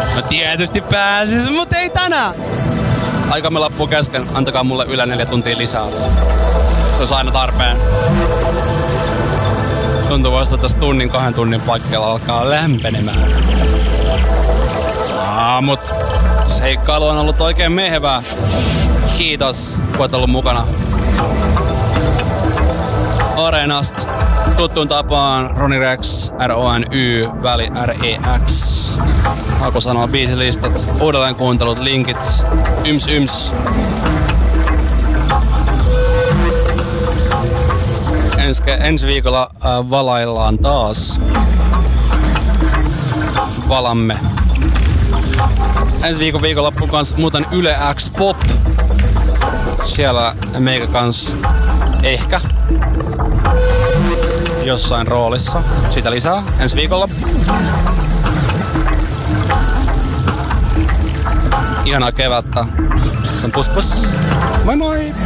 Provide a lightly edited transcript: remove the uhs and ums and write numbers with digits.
No tietysti pääsis, mut ei tänään. Aikamme loppuu kesken. Antakaa mulle Yle 4 tuntia lisää. Se olisi aina tarpeen. Tuntuu vasta tässä 1-2 tunnin paikalla alkaa lämpenemään. Mut seikkailu on ollut oikein mehevää. Kiitos, kun oot ollut mukana. Areenasta tuttuun tapaan Roni Rex, RONY, väli REX. Haku sanoa biisilistat, uudelleen kuuntelut, linkit, yms. Ensi viikolla valaillaan taas. Valamme. Ensi viikon viikonloppu kans muuten Yle X Pop. Siellä meikä kans ehkä jossain roolissa. Siitä lisää ensi viikolla. Ihanaa kevättä. Se on pus. Moi moi!